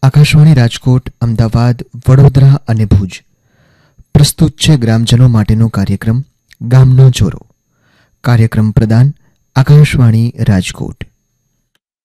આકાશવાણી રાજકોટ, અમદાવાદ, વડોદરા અને ભુજ પ્રસ્તુત છે ગ્રામજનો માટેનો કાર્યક્રમ ગામનો ચોરો. કાર્યક્રમ પ્રદાન આકાશવાણી રાજકોટ.